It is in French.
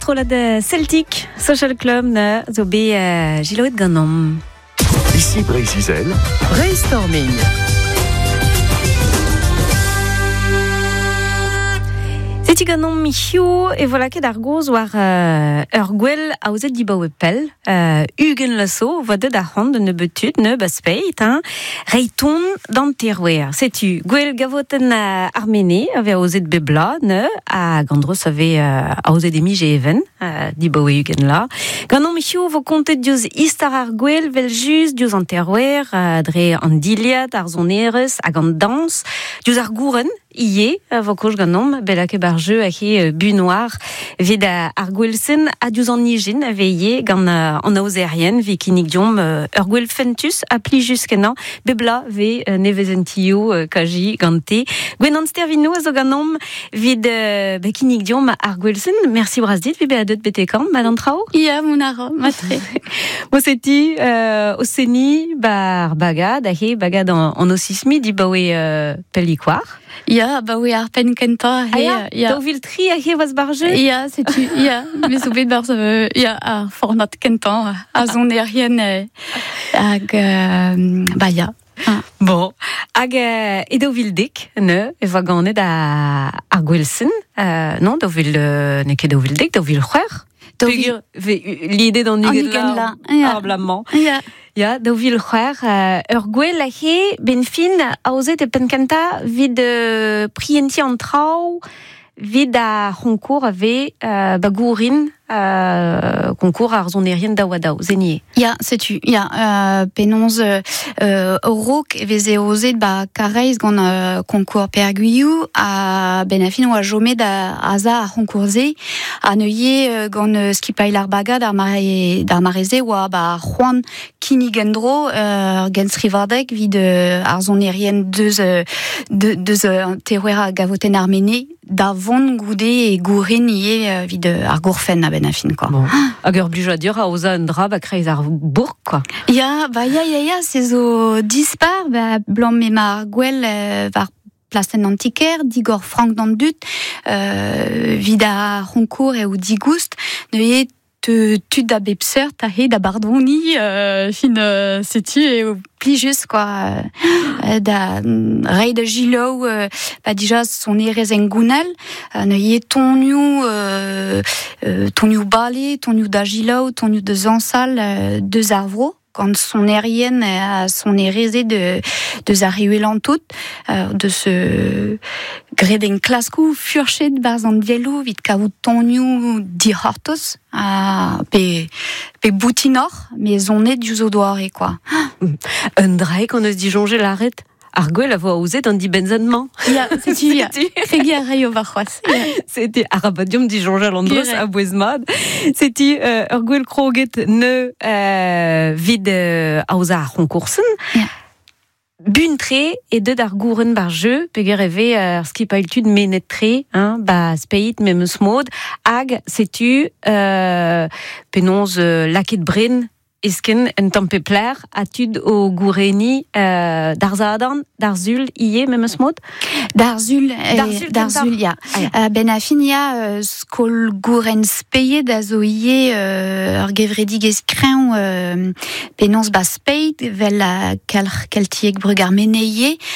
de Celtic Social Club ne zo be Giloet ganom. Ici Brésil. Brainstorming. Seti ganom michio e voilà ket ar goz war ur gwell a ouzet dibaou e pel. Ugen lasso, voide da hand ne betut, ne baspeit, reiton d'an terwer. Setu, gwell gavoten armene, ave a ouzet bebla, ne, a gandros ave a ouzet emi even, dibaou e ugen la. Ganom michio vo kontet dioz istar ar gwell vel just dioz an terwer, dre an diliad, ar zoneres, hag an dans, dioz ar gouren, ie, vo koch ganom, belak e barjeu a he bunoir, vid ar gwellsen a diouz an nijin a veie gant an aozerien, ve kinnig diom ur gwell fentus a pli juskenan, bebla ve nevezentio kaji gante. Gwen an stervino a zo ganom vid kinnig diom ar gwellsen. Merci brazdit, ve be a deut betekam, madan trao? Ia, mon aro, matre. Mo seti, o seni, bar bagad, a he bagad an osismi, di baoe pelikoar. Ia, ba oui, ar pen kenta. Ia, da vil tri a he vaz barjeu? Ia, setu, ia, mais o bet barz, ia, ar fornat kenta, a zon erien, hag, ba ia. Bon, hag edo vil dik, ne, e va ganet ar gwellsen, non, da vil, ne ket edo vil dik, da vil c'hwer. Peogwir, l'idée d'an ugen la, ar blamman. Ia. Ya, da vil c'hwer, ur gwell a he, ben fin, a ozet e penkanta vid prienti an trao, vid a ronkour ave bagourin, konkour ar zonerien da wadao, zenie. Ia, setu, ia, penonz rok veze ozet ba kareiz gant konkour perguiou a ben a fin oa jome da aza a ronkourze a neuie gant skipail ar bagad ar mareze oa ba c'hoant kinigendro gen srivardek vid ar zonerien deus terroir gavoten armene da vont goude e gourin ie vid ar gourfen a ben a fin, quoi. Bon. Hag ur blijadur a oza un drab a kreiz ar bourg, quoi. Ya, se zo dispar, blanc me mar gwell var plasten antiker, digor frank d'an dut, vid a ronkour e ou digoust, neuie tud da bepseur, ta he da bardoni, fin setu e pli just, quoi, da rei da gilou, dija son erez en gounel, neuie tonioù bale, tonioù da gilou, tonioù de zansal, deus ar vro, quand son erien a son ereze de zariuelan tout, de ce greden klaskou furchet barzan dielou vid kaout tonioù di hortos, pe boutinor, mais on est du zodoare, quoi. Un drae qu'on eus dijonge l'arrête. Ar gwell a vo a ouzet an di benzenman. Ia, setu, ia. Fegi a rei o varc'hoaz. C'était arabadium dijonge a landreus a bouezmad. C'était ur gwell kroget ne vid a ouza ar ronkoursen. Ia. Buntre et deud ar gouren bar jeu, peger eve ar skipailtud menetre, ba speit memeus mod, hag setu penonz laket bren, esken en tampé pler, atud o goureni d'ar zadan, d'ar zul, ie memeus mod? D'ar zul, ya. Ben a fin, ya, skol gouren speye da zo ie ur gevredig eskreñ penonz ba speit, vel a kaltiek brug ar meneye,